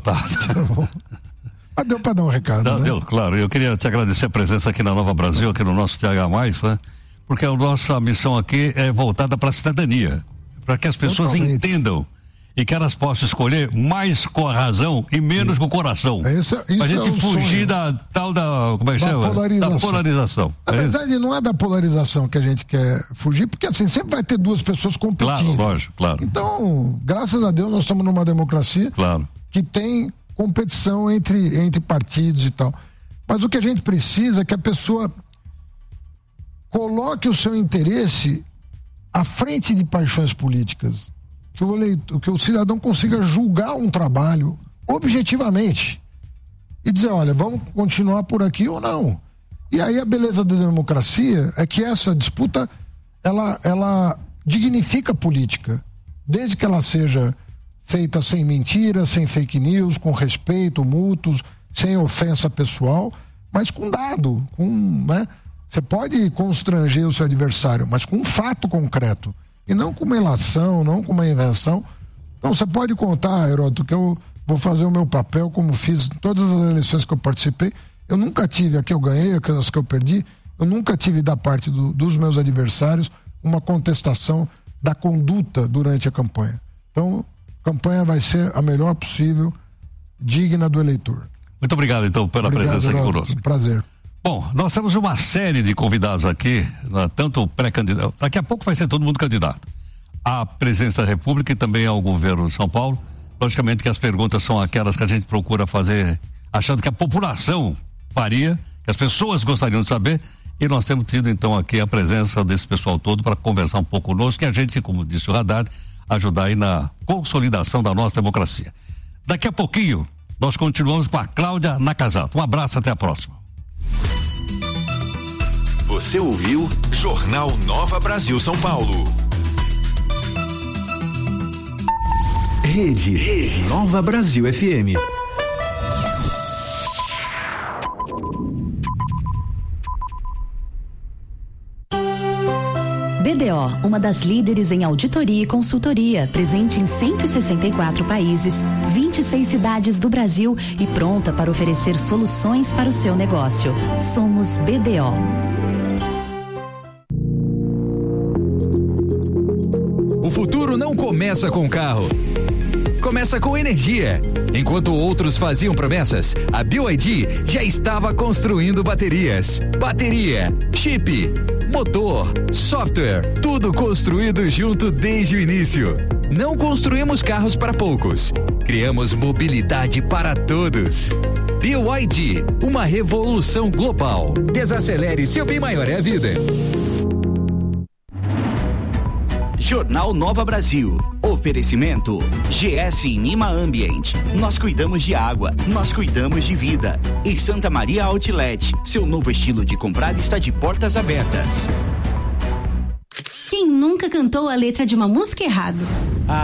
tá. Mas deu para dar um recado, né? Deu, claro. Eu queria te agradecer a presença aqui na Nova Brasil, aqui no nosso TH+, né? Porque a nossa missão aqui é voltada para a cidadania, para que as pessoas entendam e que elas possam escolher mais com a razão e menos com o coração. Isso a gente fugir da tal da, como é que chama? Da polarização. Na verdade, não é da polarização que a gente quer fugir, porque assim, sempre vai ter duas pessoas competindo. Claro, lógico, claro. Então, graças a Deus, nós estamos numa democracia que tem competição entre partidos e tal. Mas o que a gente precisa é que a pessoa coloque o seu interesse à frente de paixões políticas. Que o cidadão consiga julgar um trabalho objetivamente e dizer, olha, vamos continuar por aqui ou não. E aí a beleza da democracia é que essa disputa ela dignifica a política, desde que ela seja feita sem mentiras, sem fake news, com respeito mútuos, sem ofensa pessoal, mas com dado, né? Você pode constranger o seu adversário, mas com um fato concreto. E não com uma ilação, não com uma invenção. Então você pode contar, Heródoto, que eu vou fazer o meu papel como fiz em todas as eleições que eu participei. Eu nunca tive, aqui eu ganhei, as que eu perdi, eu nunca tive da parte dos meus adversários uma contestação da conduta durante a campanha. Então, a campanha vai ser a melhor possível, digna do eleitor. Muito obrigado, então, pela presença aqui conosco. Prazer. Bom, nós temos uma série de convidados aqui, tanto pré-candidato, daqui a pouco vai ser todo mundo candidato à presidência da República e também ao governo de São Paulo. Logicamente que as perguntas são aquelas que a gente procura fazer achando que a população faria, que as pessoas gostariam de saber, e nós temos tido então aqui a presença desse pessoal todo para conversar um pouco conosco e a gente, como disse o Haddad, ajudar aí na consolidação da nossa democracia. Daqui a pouquinho nós continuamos com a Cláudia Nakazato. Um abraço, até a próxima. Você ouviu Jornal Nova Brasil São Paulo. Rede Nova Brasil FM. BDO, uma das líderes em auditoria e consultoria, presente em 164 países, 26 cidades do Brasil e pronta para oferecer soluções para o seu negócio. Somos BDO. O futuro não começa com carro. Começa com energia. Enquanto outros faziam promessas, a BYD já estava construindo baterias. Bateria, chip, motor, software, tudo construído junto desde o início. Não construímos carros para poucos. Criamos mobilidade para todos. BYD, uma revolução global. Desacelere, seu bem maior é a vida. Jornal Nova Brasil. Oferecimento GS Inima Ambient. Nós cuidamos de água, nós cuidamos de vida. E Santa Maria Outlet. Seu novo estilo de comprar está de portas abertas. Quem nunca cantou a letra de uma música errado?